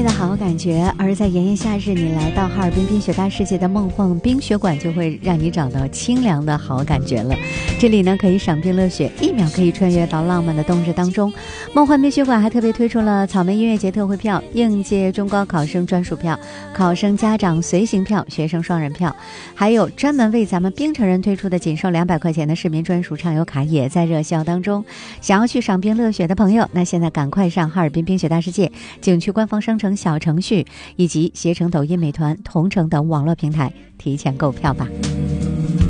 的好感觉。而在炎炎夏日，你来到哈尔滨冰雪大世界的梦幻冰雪馆，就会让你找到清凉的好感觉了。这里呢可以赏冰乐雪，一秒可以穿越到浪漫的冬日当中。梦幻冰雪馆还特别推出了草莓音乐节特惠票、应届中高考生专属票、考生家长随行票、学生双人票，还有专门为咱们冰城人推出的仅售200块钱的市民专属畅游卡也在热销当中。想要去赏冰乐雪的朋友，那现在赶快上哈尔滨冰雪大世界景区官方商城小程序以及携程、抖音、美团、同城等网络平台提前购票吧。